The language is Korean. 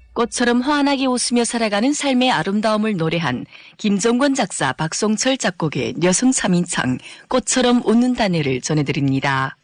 꽃처럼 환하게 웃으며 살아가는 삶의 아름다움을 노래한 김종권 작사, 박송철 작곡의 여성 3인창 꽃처럼 웃는다네를 전해드립니다.